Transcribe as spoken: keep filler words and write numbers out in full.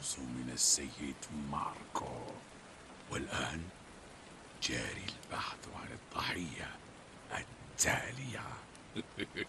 اللغز من السيد ماركو، والآن جاري البحث عن الضحية التالي.